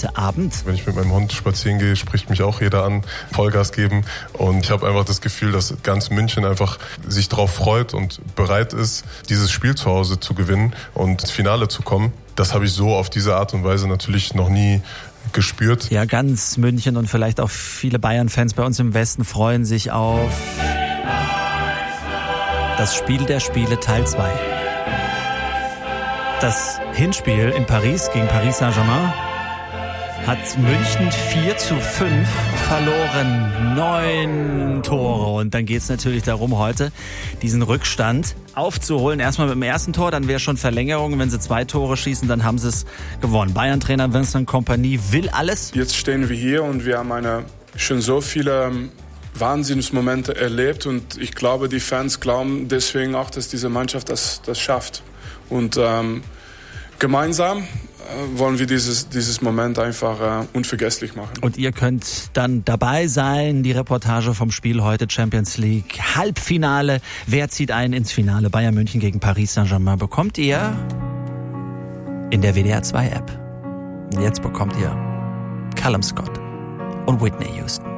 heute Abend. Wenn ich mit meinem Hund spazieren gehe, spricht mich auch jeder an, Vollgas geben. Und ich habe einfach das Gefühl, dass ganz München einfach sich darauf freut und bereit ist, dieses Spiel zu Hause zu gewinnen und ins Finale zu kommen. Das habe ich so auf diese Art und Weise natürlich noch nie gespürt. Ja, ganz München und vielleicht auch viele Bayern-Fans bei uns im Westen freuen sich auf das Spiel der Spiele Teil 2. Das Hinspiel in Paris gegen Paris Saint-Germain hat München 4:5 verloren. 9 Tore. Und dann geht es natürlich darum, heute diesen Rückstand aufzuholen. Erstmal mit dem ersten Tor, dann wäre schon Verlängerung. Wenn sie 2 Tore schießen, dann haben sie es gewonnen. Bayern-Trainer Vincent Kompany will alles. Jetzt stehen wir hier und wir haben schon so viele Wahnsinnsmomente erlebt. Und ich glaube, die Fans glauben deswegen auch, dass diese Mannschaft das schafft. Und gemeinsam wollen wir dieses Moment einfach unvergesslich machen. Und ihr könnt dann dabei sein, die Reportage vom Spiel heute, Champions League Halbfinale. Wer zieht ein ins Finale? Bayern München gegen Paris Saint-Germain bekommt ihr in der WDR 2 App. Und jetzt bekommt ihr Callum Scott und Whitney Houston.